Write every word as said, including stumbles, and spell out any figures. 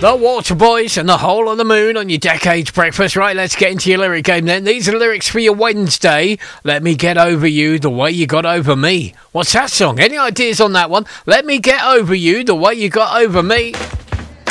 The Waterboys and the Hole of the Moon on your Decades Breakfast. Right, let's get into your lyric game then. These are the lyrics for your Wednesday. Let me get over you the way you got over me. What's that song? Any ideas on that one? Let me get over you the way you got over me.